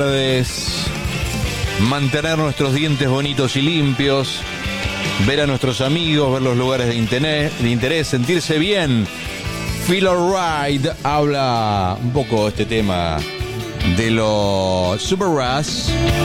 mantener nuestros dientes bonitos y limpios, ver a nuestros amigos, ver los lugares de interés, sentirse bien. Feel Alright habla un poco este tema de los Super Ras.